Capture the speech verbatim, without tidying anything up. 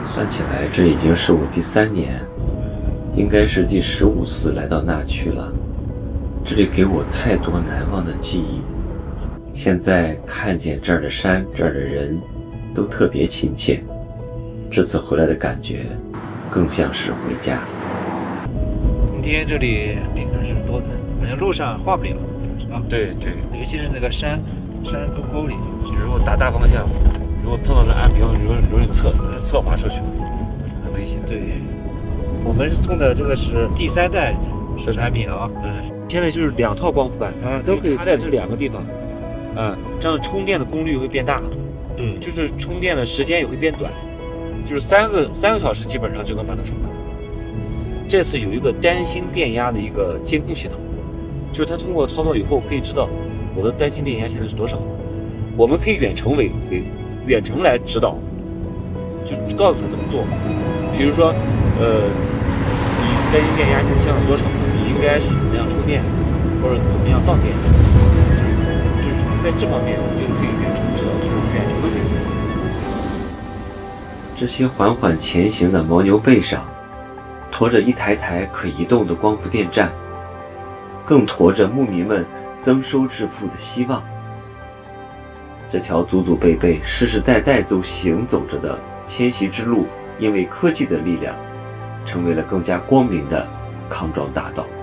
算起来，这已经是我第三年，应该是第十五次来到那区了。这里给我太多难忘的记忆。现在看见这儿的山，这儿的人，都特别亲切。这次回来的感觉，更像是回家。 冬天这里病还是多的，好像路上画不了，是吧？ 对对， 尤其是那个山山沟沟里， 如果打大方向，如果碰到了岸边，容容易侧侧滑出去，很危险。 对，我们送的这个是第三代的产品啊。 嗯，现在就是两套光伏板， 啊，都可以插在这两个地方，嗯，这样充电的功率会变大，嗯，就是充电的时间也会变短，就是三个三个小时基本上就能把它充满。这次有一个单芯电压的一个监控系统，就是它通过操作以后可以知道我的单芯电压现在是多少，我们可以远程为为远程来指导，就告诉他怎么做。比如说，呃，你单芯电压现在降到多少，你应该是怎么样充电，或者怎么样放电，就是在这方面我觉得可以远程指导，就是远程的可以。 这些缓缓前行的牦牛背上，驮着一台台可移动的光伏电站，更驮着牧民们增收致富的希望。这条祖祖辈辈、世世代代都行走着的迁徙之路，因为科技的力量，成为了更加光明的康庄大道。